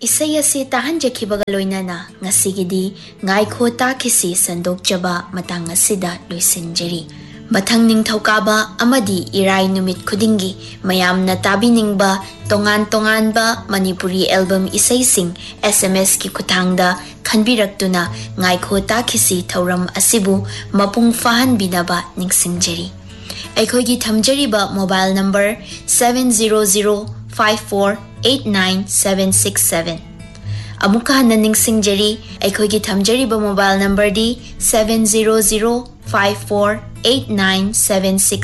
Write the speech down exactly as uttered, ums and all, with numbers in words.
Isay asi tahanjakibaga loinana ngasigidi ngaikho takisi sandokjaba matang asida loisinjari. Mathang ningthokaba amadi irai numit khudingi mayamna tabiningba tongan tongan ba Manipuri album isay sing S M S ki kuthangda khanbiraktuna ngaikho takisi thauram asibu mapung fahan binaba ningsingjari. Aikhogi thamjariba mobile number seven zero zero five four eight nine seven six seven. Amuka na ningsingjari aikhogi thamjariba mobile number di seven zero zero five four eight nine seven six